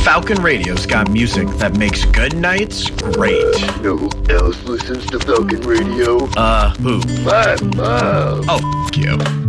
Falcon Radio's got music that makes good nights great. Know who else listens to Falcon Radio? Who? My mom. Oh, f*** you.